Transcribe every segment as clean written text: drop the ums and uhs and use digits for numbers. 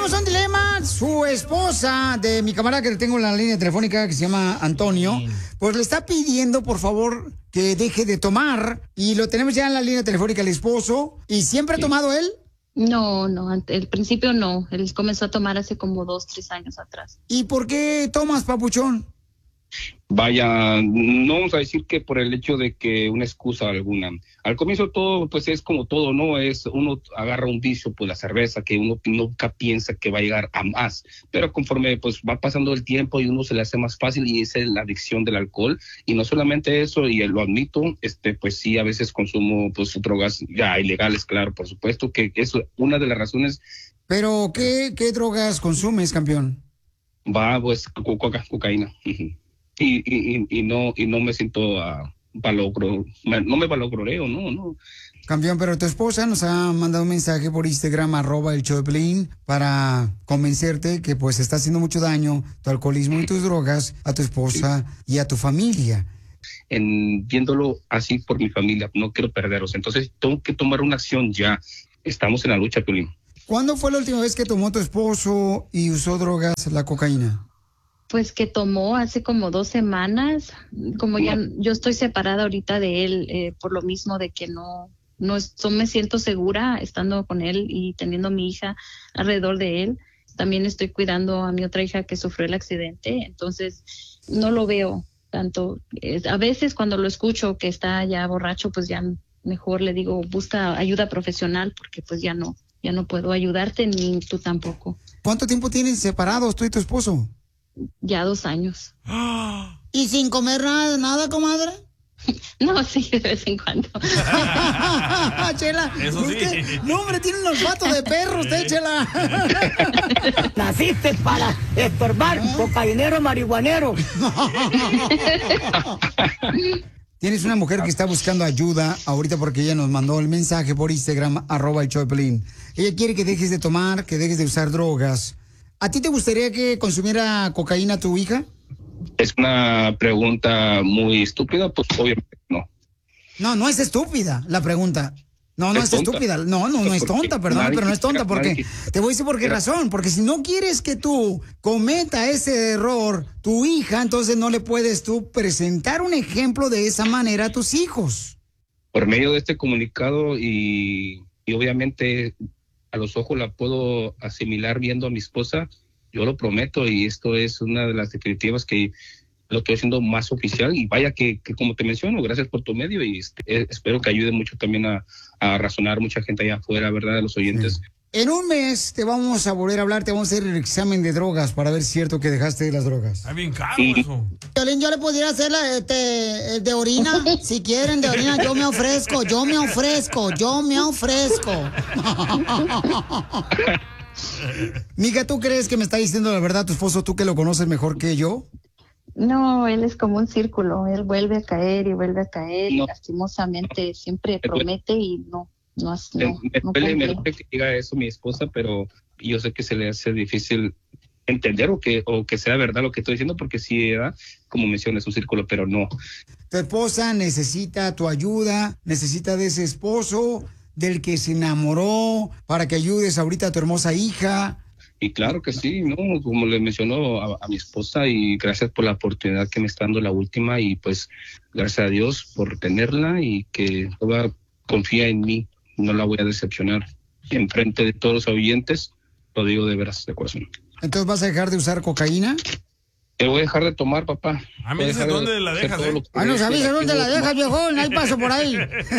tenemos un dilema. Su esposa de mi camarada que tengo en la línea telefónica, que se llama Antonio, pues le está pidiendo, por favor, que deje de tomar. Y lo tenemos ya en la línea telefónica, el esposo. ¿Y siempre ha tomado él? No, al principio no. Él comenzó a tomar hace como 2, 3 años atrás. ¿Y por qué tomas, papuchón? Vaya, no vamos a decir que por el hecho de que una excusa alguna. Al comienzo todo, pues es como todo, ¿no? Es uno agarra un vicio, pues la cerveza, que uno nunca piensa que va a llegar a más. Pero conforme pues va pasando el tiempo y uno se le hace más fácil y esa es la adicción del alcohol. Y no solamente eso, y lo admito, pues sí, a veces consumo pues drogas ya ilegales, claro, por supuesto, que es una de las razones. ¿Pero qué drogas consumes, campeón? Pues cocaína. Y no me siento no me valogreo, no. Campeón, pero tu esposa nos ha mandado un mensaje por Instagram, @el_show_de_Piolín, para convencerte que pues está haciendo mucho daño tu alcoholismo y tus drogas a tu esposa y a tu familia. Viéndolo así por mi familia, no quiero perderlos, entonces tengo que tomar una acción ya. Estamos en la lucha, Piolín. ¿Cuándo fue la última vez que tomó tu esposo y usó drogas, la cocaína? Pues que tomó hace como 2 semanas, como ya yo estoy separada ahorita de él, por lo mismo de que no me siento segura estando con él y teniendo a mi hija alrededor de él. También estoy cuidando a mi otra hija que sufrió el accidente, entonces no lo veo tanto. A veces cuando lo escucho que está ya borracho, pues ya mejor le digo, busca ayuda profesional porque pues ya no puedo ayudarte ni tú tampoco. ¿Cuánto tiempo tienen separados tú y tu esposo? Ya 2 años. ¿Y sin comer nada, comadre? No, sí, de vez en cuando. Chela, eso sí. No, hombre, tiene un olfato de perro usted, Chela. Naciste para estorbar, cocainero, marihuanero. Tienes una mujer que está buscando ayuda ahorita porque ella nos mandó el mensaje por Instagram, @el_show_de_Piolín. Ella quiere que dejes de tomar, que dejes de usar drogas. ¿A ti te gustaría que consumiera cocaína tu hija? Es una pregunta muy estúpida, pues obviamente no. No es estúpida la pregunta. No es estúpida. No es tonta, perdón, pero no es tonta porque... Te voy a decir por qué razón. Porque si no quieres que tú cometa ese error, tu hija, entonces no le puedes tú presentar un ejemplo de esa manera a tus hijos. Por medio de este comunicado y obviamente... a los ojos la puedo asimilar viendo a mi esposa, yo lo prometo y esto es una de las definitivas que lo estoy haciendo más oficial y vaya que como te menciono, gracias por tu medio y espero que ayude mucho también a razonar mucha gente allá afuera, ¿verdad? A los oyentes. Sí. En un mes te vamos a volver a hablar, te vamos a hacer el examen de drogas para ver si es cierto que dejaste las drogas. Está bien caro eso. Piolín, yo le pudiera hacer de orina, si quieren de orina, yo me ofrezco. Mija, ¿tú crees que me está diciendo la verdad tu esposo, tú que lo conoces mejor que yo? No, él es como un círculo, él vuelve a caer y No. lastimosamente siempre promete y no me duele que diga eso mi esposa, pero yo sé que se le hace difícil entender o que sea verdad lo que estoy diciendo, porque sí, como mencionas, es un círculo, pero no. Tu esposa necesita tu ayuda, necesita de ese esposo del que se enamoró para que ayudes ahorita a tu hermosa hija. Y claro que sí, ¿no? Como le mencionó a mi esposa, y gracias por la oportunidad que me está dando la última, y pues gracias a Dios por tenerla y que toda confía en mí, no la voy a decepcionar. En frente de todos los oyentes, lo digo de veras, de corazón. ¿Entonces vas a dejar de usar cocaína? Te voy a dejar de tomar, papá. Me dices dónde la dejas, nos avisa dónde la dejas, viejón, ahí paso por ahí.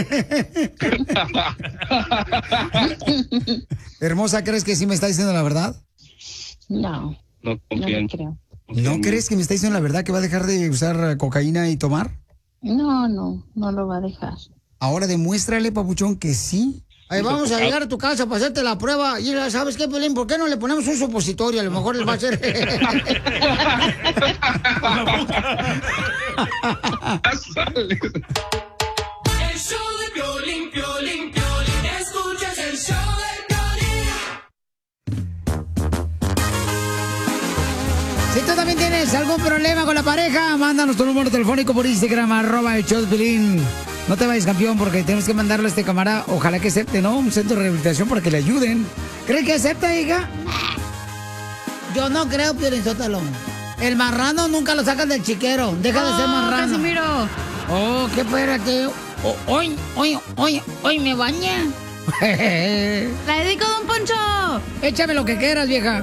Hermosa, ¿crees que sí me está diciendo la verdad? No confío en creo. ¿No crees que me está diciendo la verdad que va a dejar de usar cocaína y tomar? No lo va a dejar. Ahora demuéstrale, papuchón, que sí. Ahí vamos a llegar a tu casa para hacerte la prueba. Y ¿sabes qué, Piolín? ¿Por qué no le ponemos un supositorio? A lo mejor les va a hacer... El show de Piolín, Piolín, Piolín. Escuchas el show de Piolín. Si tú también tienes algún problema con la pareja, mándanos tu número telefónico por Instagram, @el_show_de_Piolín. No te vayas, campeón, porque tenemos que mandarle a este camarada. Ojalá que acepte, ¿no? Un centro de rehabilitación para que le ayuden. ¿Cree que acepta, hija? Yo no creo, Piolín-Sotelo. El marrano nunca lo sacan del chiquero. Deja de ser marrano. Casimiro. Oh, qué espérate. Hoy me bañé. La dedico, don Poncho. Échame lo que quieras, vieja.